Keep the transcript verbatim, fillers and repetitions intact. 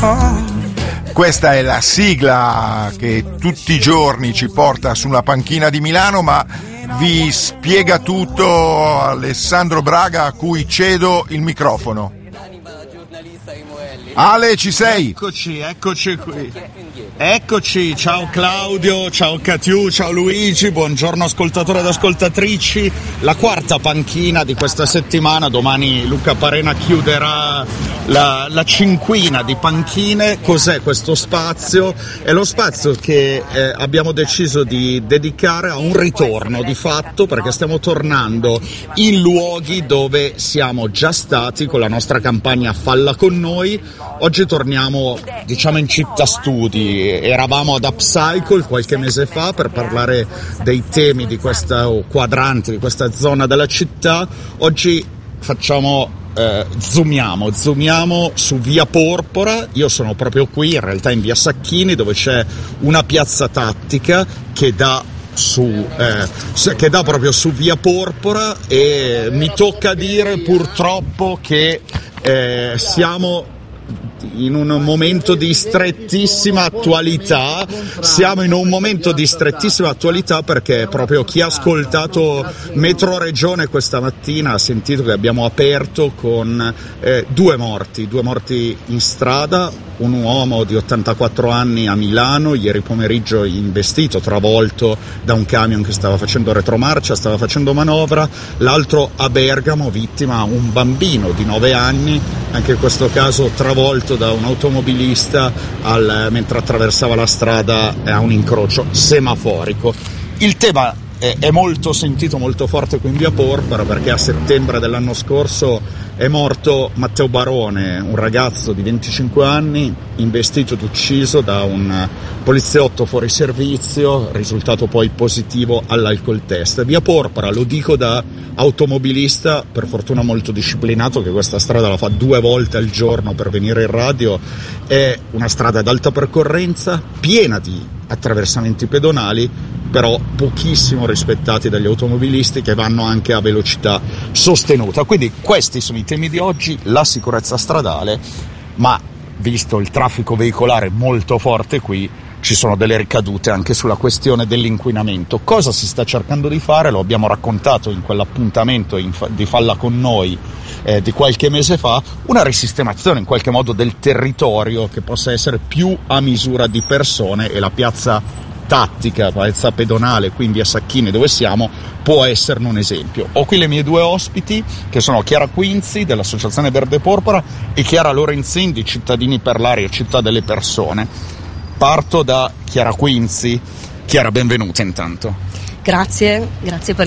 Questa è la sigla che tutti i giorni ci porta sulla panchina di Milano, ma vi spiega tutto Alessandro Braga, a cui cedo il microfono. Ale, ci sei? Eccoci, eccoci qui. Eccoci, ciao Claudio, ciao Catiu, ciao Luigi, buongiorno ascoltatori ed ascoltatrici. La quarta panchina di questa settimana, domani Luca Parena chiuderà la, la cinquina di panchine. Cos'è questo spazio? È lo spazio che eh, abbiamo deciso di dedicare a un ritorno di fatto, perché stiamo tornando in luoghi dove siamo già stati con la nostra campagna Falla con noi. Oggi torniamo, diciamo, in città studi. Eravamo ad Upcycle qualche mese fa per parlare dei temi di questo quadrante, di questa zona della città. Oggi facciamo, eh, zoomiamo, zoomiamo su Via Porpora. Io sono proprio qui, in realtà in Via Sacchini, dove c'è una piazza tattica che dà su eh, che dà proprio su Via Porpora, e mi tocca dire purtroppo che eh, siamo in un momento di strettissima attualità, siamo in un momento di strettissima attualità perché proprio chi ha ascoltato Metro Regione questa mattina ha sentito che abbiamo aperto con eh, due morti, due morti in strada. Un uomo di ottantaquattro anni a Milano, ieri pomeriggio investito, travolto da un camion che stava facendo retromarcia, stava facendo manovra. L'altro a Bergamo, vittima un bambino di nove anni, anche in questo caso travolto da un automobilista al, mentre attraversava la strada a un incrocio semaforico. Il tema è, è molto sentito, molto forte qui in Via Porpora, perché a settembre dell'anno scorso è morto Matteo Barone, un ragazzo di venticinque anni, investito ed ucciso da un poliziotto fuori servizio, risultato poi positivo all'alcol test. Via Porpora, lo dico da automobilista, per fortuna molto disciplinato, che questa strada la fa due volte al giorno per venire in radio, è una strada ad alta percorrenza, piena di attraversamenti pedonali, però pochissimo rispettati dagli automobilisti, che vanno anche a velocità sostenuta. Quindi questi sono i temi di oggi: la sicurezza stradale, ma visto il traffico veicolare molto forte qui, ci sono delle ricadute anche sulla questione dell'inquinamento. Cosa si sta cercando di fare? Lo abbiamo raccontato in quell'appuntamento in fa- di Falla con noi eh, di qualche mese fa, una risistemazione in qualche modo del territorio che possa essere più a misura di persone, e la piazza tattica, piazza pedonale qui in Via Sacchini dove siamo può esserne un esempio. Ho qui le mie due ospiti, che sono Chiara Quinzi dell'Associazione Verde Porpora e Chiara Lorenzin di Cittadini per l'Aria, Città delle Persone. Parto da Chiara Quinzi. Chiara, benvenuta intanto. Grazie, grazie per